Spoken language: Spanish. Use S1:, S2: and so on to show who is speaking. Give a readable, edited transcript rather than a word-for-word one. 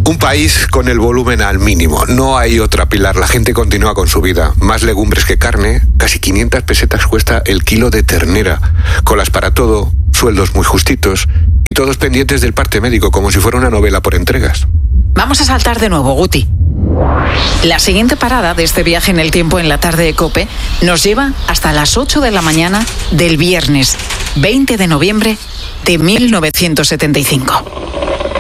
S1: Un país con el volumen al mínimo. No hay otra, Pilar. La gente continúa con su vida. Más legumbres que carne. Casi 500 pesetas cuesta el kilo de ternera. Colas para todo, sueldos muy justitos y todos pendientes del parte médico, como si fuera una novela por entregas.
S2: Vamos a saltar de nuevo, Guti. La siguiente parada de este viaje en el tiempo en la tarde de COPE nos lleva hasta las 8 de la mañana del viernes 20 de noviembre de 1975.